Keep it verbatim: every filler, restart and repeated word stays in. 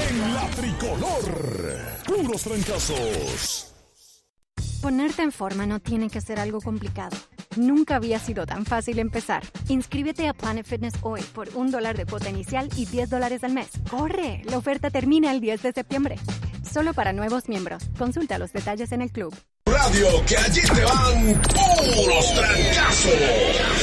en la tricolor. Puros trancazos. Ponerte en forma no tiene que ser algo complicado. Nunca había sido tan fácil empezar. Inscríbete a Planet Fitness hoy por un dólar de cuota inicial y diez dólares al mes. ¡Corre! La oferta termina el diez de septiembre. Solo para nuevos miembros. Consulta los detalles en el club. Radio, que allí te van puros trancazos.